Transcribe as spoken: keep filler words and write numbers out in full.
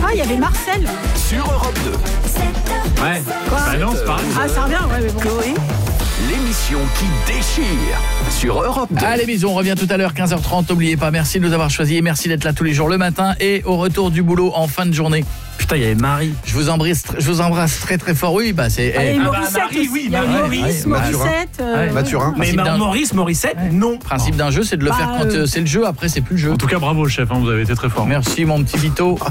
Ah, il y avait Marcel. Sur Europe deux. Ouais. Quoi Bah non, c'est pareil. Ah, ça revient, ouais, mais bon. Chloé. L'émission qui déchire sur Europe deux. Allez bisous, on revient tout à l'heure quinze heures trente, n'oubliez pas, merci de nous avoir choisis et merci d'être là tous les jours le matin et au retour du boulot en fin de journée. Putain, il y avait Marie. Je vous embrasse, je vous embrasse très très fort. Oui, bah c'est Ah, il y a eu Ah bah, Morissette Marie, aussi. oui, Il y a eu Marie, Maurice, ouais, Morissette. euh, Ouais. Mathurin. Mais Principe d'un- Maurice, Morissette, non. Principe d'un jeu, c'est de le Bah, faire quand euh, euh, c'est le jeu, après c'est plus le jeu. En tout cas, bravo, chef, hein, vous avez été très fort. Merci mon petit Vito.